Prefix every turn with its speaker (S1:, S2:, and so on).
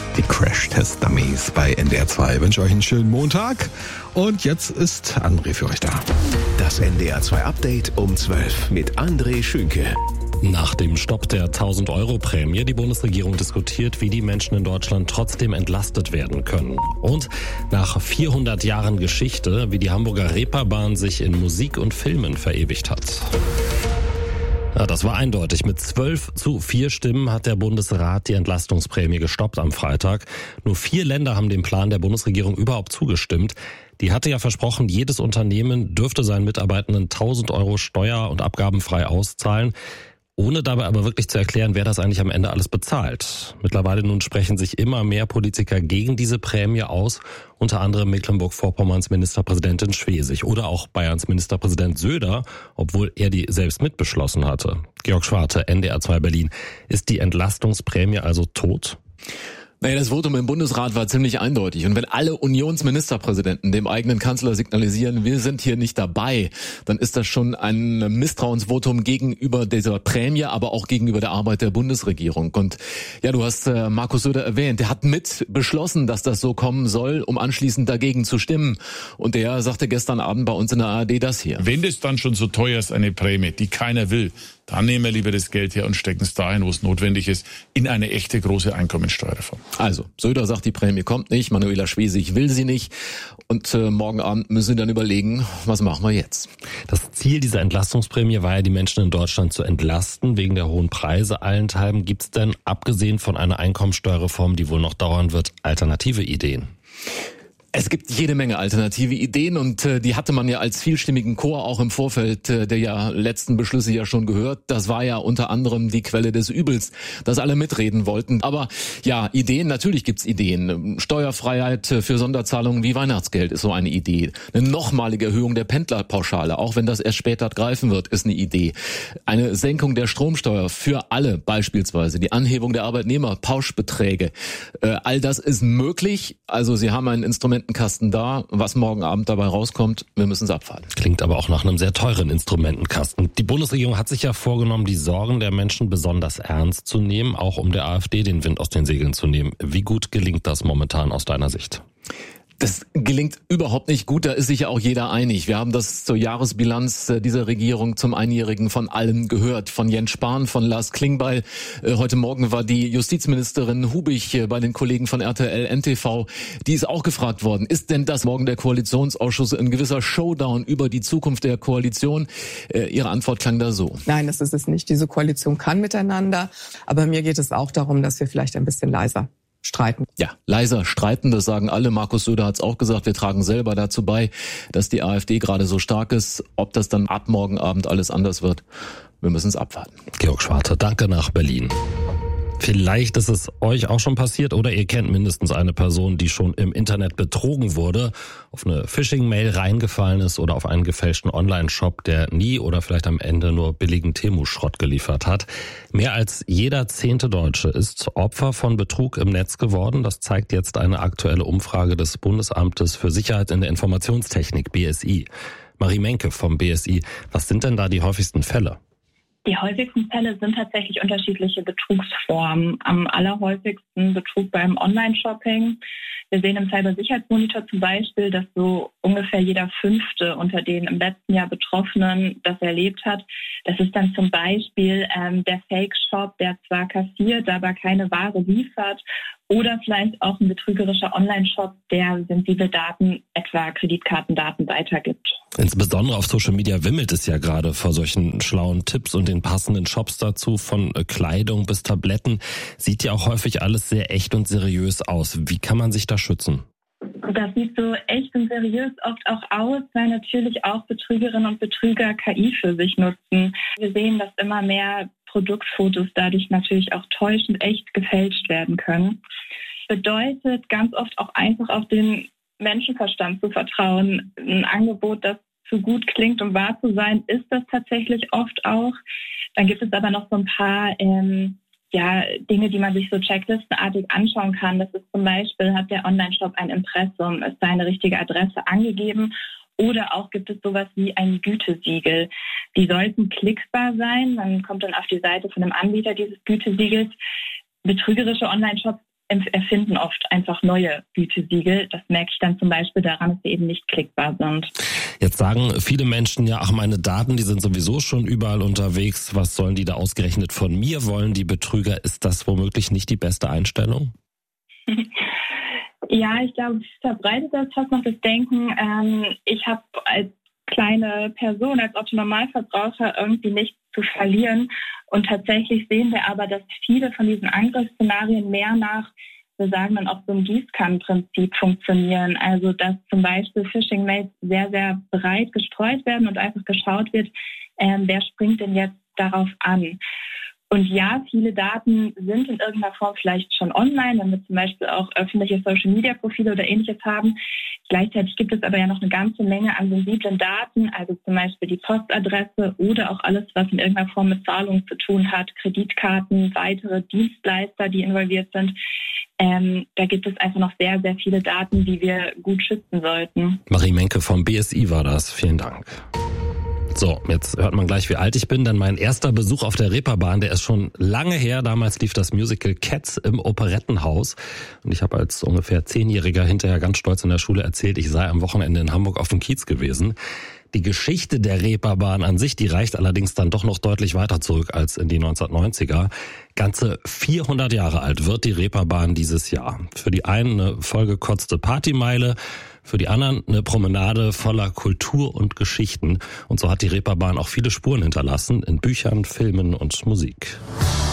S1: Die Crash-Test-Dummies bei NDR 2. Ich wünsche euch einen schönen Montag und jetzt ist André für euch da.
S2: Das NDR 2 Update um 12 mit André Schünke.
S3: Nach dem Stopp der 1.000-Euro-Prämie die Bundesregierung diskutiert, wie die Menschen in Deutschland trotzdem entlastet werden können. Und nach 400 Jahren Geschichte, wie die Hamburger Reeperbahn sich in Musik und Filmen verewigt hat. Ja, das war eindeutig. Mit 12:4 Stimmen hat der Bundesrat die Entlastungsprämie gestoppt am Freitag. Nur 4 Länder haben dem Plan der Bundesregierung überhaupt zugestimmt. Die hatte ja versprochen, jedes Unternehmen dürfte seinen Mitarbeitenden 1.000 Euro steuer- und abgabenfrei auszahlen, ohne dabei aber wirklich zu erklären, wer das eigentlich am Ende alles bezahlt. Mittlerweile nun sprechen sich immer mehr Politiker gegen diese Prämie aus, unter anderem Mecklenburg-Vorpommerns Ministerpräsidentin Schwesig oder auch Bayerns Ministerpräsident Söder, obwohl er die selbst mitbeschlossen hatte. Georg Schwarte, NDR 2 Berlin. Ist die Entlastungsprämie also tot?
S4: Naja, das Votum im Bundesrat war ziemlich eindeutig. Und wenn alle Unionsministerpräsidenten dem eigenen Kanzler signalisieren, wir sind hier nicht dabei, dann ist das schon ein Misstrauensvotum gegenüber dieser Prämie, aber auch gegenüber der Arbeit der Bundesregierung. Und ja, du hast Markus Söder erwähnt, der hat mit beschlossen, dass das so kommen soll, um anschließend dagegen zu stimmen. Und der sagte gestern Abend bei uns in der ARD das hier.
S5: Wenn das dann schon so teuer ist, eine Prämie, die keiner will, dann nehmen wir lieber das Geld her und stecken es dahin, wo es notwendig ist, in eine echte große Einkommensteuerreform.
S4: Also, Söder sagt, die Prämie kommt nicht, Manuela Schwesig will sie nicht und morgen Abend müssen sie dann überlegen, was machen wir jetzt.
S3: Das Ziel dieser Entlastungsprämie war ja, die Menschen in Deutschland zu entlasten, wegen der hohen Preise allenthalben. Gibt es denn, abgesehen von einer Einkommensteuerreform, die wohl noch dauern wird, alternative Ideen?
S4: Es gibt jede Menge alternative Ideen und die hatte man ja als vielstimmigen Chor auch im Vorfeld der letzten Beschlüsse ja schon gehört. Das war ja unter anderem die Quelle des Übels, dass alle mitreden wollten. Aber ja, Ideen, natürlich gibt's Ideen. Steuerfreiheit für Sonderzahlungen wie Weihnachtsgeld ist so eine Idee. Eine nochmalige Erhöhung der Pendlerpauschale, auch wenn das erst später greifen wird, ist eine Idee. Eine Senkung der Stromsteuer für alle beispielsweise. Die Anhebung der Arbeitnehmerpauschbeträge. All das ist möglich. Also Sie haben ein Instrumentenkasten da. Was morgen Abend dabei rauskommt, wir müssen es abwarten.
S3: Klingt aber auch nach einem sehr teuren Instrumentenkasten. Die Bundesregierung hat sich ja vorgenommen, die Sorgen der Menschen besonders ernst zu nehmen, auch um der AfD den Wind aus den Segeln zu nehmen. Wie gut gelingt das momentan aus deiner Sicht?
S4: Das gelingt überhaupt nicht gut, da ist sich ja auch jeder einig. Wir haben das zur Jahresbilanz dieser Regierung zum Einjährigen von allen gehört. Von Jens Spahn, von Lars Klingbeil. Heute Morgen war die Justizministerin Hubig bei den Kollegen von RTL NTV. Die ist auch gefragt worden, ist denn das morgen der Koalitionsausschuss ein gewisser Showdown über die Zukunft der Koalition? Ihre Antwort klang da so.
S6: Nein, das ist es nicht. Diese Koalition kann miteinander. Aber mir geht es auch darum, dass wir vielleicht ein bisschen leiser streiten.
S4: Ja, leiser streiten, das sagen alle. Markus Söder hat es auch gesagt, wir tragen selber dazu bei, dass die AfD gerade so stark ist. Ob das dann ab morgen Abend alles anders wird, wir müssen es abwarten.
S3: Georg Schwarte, danke nach Berlin. Vielleicht ist es euch auch schon passiert oder ihr kennt mindestens eine Person, die schon im Internet betrogen wurde, auf eine Phishing-Mail reingefallen ist oder auf einen gefälschten Online-Shop, der nie oder vielleicht am Ende nur billigen Temu-Schrott geliefert hat. Mehr als jeder 10. Deutsche ist Opfer von Betrug im Netz geworden. Das zeigt jetzt eine aktuelle Umfrage des Bundesamtes für Sicherheit in der Informationstechnik, BSI. Marie Menke vom BSI, was sind denn da die häufigsten Fälle?
S7: Die häufigsten Fälle sind tatsächlich unterschiedliche Betrugsformen. Am allerhäufigsten Betrug beim Online-Shopping. Wir sehen im Cybersicherheitsmonitor zum Beispiel, dass so ungefähr jeder 5. unter den im letzten Jahr Betroffenen das erlebt hat. Das ist dann zum Beispiel der Fake-Shop, der zwar kassiert, aber keine Ware liefert. Oder vielleicht auch ein betrügerischer Online-Shop, der sensible Daten, etwa Kreditkartendaten, weitergibt.
S3: Insbesondere auf Social Media wimmelt es ja gerade vor solchen schlauen Tipps und den passenden Shops dazu, von Kleidung bis Tabletten. Sieht ja auch häufig alles sehr echt und seriös aus. Wie kann man sich da schützen?
S7: Das sieht so echt und seriös oft auch aus, weil natürlich auch Betrügerinnen und Betrüger KI für sich nutzen. Wir sehen, dass immer mehr Produktfotos dadurch natürlich auch täuschend echt gefälscht werden können. Bedeutet ganz oft auch einfach auf den Menschenverstand zu vertrauen. Ein Angebot, das zu gut klingt, um wahr zu sein, ist das tatsächlich oft auch. Dann gibt es aber noch so ein paar Dinge, die man sich so checklistenartig anschauen kann. Das ist zum Beispiel, hat der Online-Shop ein Impressum, ist seine richtige Adresse angegeben. Oder auch gibt es sowas wie ein Gütesiegel. Die sollten klickbar sein. Man kommt dann auf die Seite von dem Anbieter dieses Gütesiegels. Betrügerische Online-Shops erfinden oft einfach neue Gütesiegel. Das merke ich dann zum Beispiel daran, dass sie eben nicht klickbar sind.
S3: Jetzt sagen viele Menschen ja, ach, meine Daten, die sind sowieso schon überall unterwegs. Was sollen die da ausgerechnet von mir wollen, die Betrüger? Ist das womöglich nicht die beste Einstellung?
S7: Ja, ich glaube, es verbreitet das fast noch das Denken, ich habe als kleine Person, als Otto-Normalverbraucher irgendwie nichts zu verlieren. Und tatsächlich sehen wir aber, dass viele von diesen Angriffsszenarien mehr nach, wir sagen dann auch so ein Gießkannenprinzip funktionieren. Also dass zum Beispiel Phishing-Mails sehr, sehr breit gestreut werden und einfach geschaut wird, wer springt denn jetzt darauf an. Und ja, viele Daten sind in irgendeiner Form vielleicht schon online, wenn wir zum Beispiel auch öffentliche Social-Media-Profile oder Ähnliches haben. Gleichzeitig gibt es aber ja noch eine ganze Menge an sensiblen Daten, also zum Beispiel die Postadresse oder auch alles, was in irgendeiner Form mit Zahlungen zu tun hat, Kreditkarten, weitere Dienstleister, die involviert sind. Da gibt es einfach noch sehr, sehr viele Daten, die wir gut schützen sollten.
S3: Marie Menke vom BSI war das. Vielen Dank. So, jetzt hört man gleich, wie alt ich bin, denn mein erster Besuch auf der Reeperbahn, der ist schon lange her. Damals lief das Musical Cats im Operettenhaus und ich habe als ungefähr 10-Jähriger hinterher ganz stolz in der Schule erzählt, ich sei am Wochenende in Hamburg auf dem Kiez gewesen. Die Geschichte der Reeperbahn an sich, die reicht allerdings dann doch noch deutlich weiter zurück als in die 1990er. Ganze 400 Jahre alt wird die Reeperbahn dieses Jahr. Für die einen eine vollgekotzte Partymeile, für die anderen eine Promenade voller Kultur und Geschichten. Und so hat die Reeperbahn auch viele Spuren hinterlassen in Büchern, Filmen und Musik.